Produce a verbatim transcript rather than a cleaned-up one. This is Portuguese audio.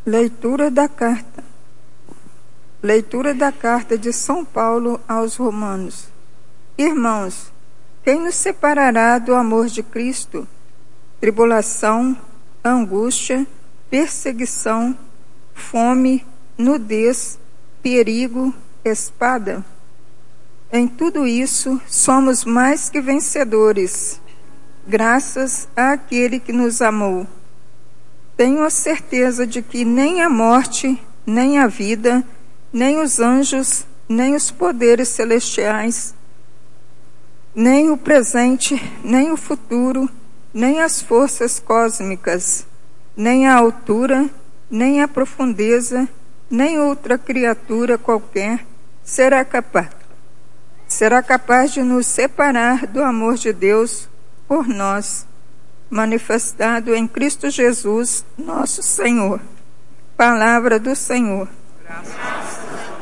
Leitura da carta. Leitura da carta de São Paulo aos Romanos. Irmãos, quem nos separará do amor de Cristo? Tribulação, angústia, perseguição, fome, nudez, perigo, espada? Em tudo isso, somos mais que vencedores, graças àquele que nos amou. Tenho a certeza de que nem a morte, nem a vida, nem os anjos, nem os poderes celestiais, nem o presente, nem o futuro, nem as forças cósmicas, nem a altura, nem a profundeza, nem outra criatura qualquer será capaz, será capaz de nos separar do amor de Deus por nós, manifestado em Cristo Jesus, nosso Senhor. Palavra do Senhor. Graças